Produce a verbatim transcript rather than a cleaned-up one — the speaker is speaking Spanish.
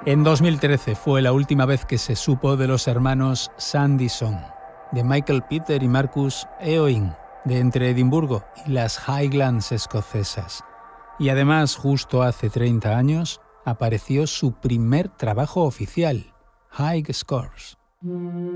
En dos mil trece fue la última vez que se supo de los hermanos Sanderson, de Michael Peter y Marcus Eoin, de entre Edimburgo y las Highlands escocesas. Y además, justo hace treinta años, apareció su primer trabajo oficial, High Scores.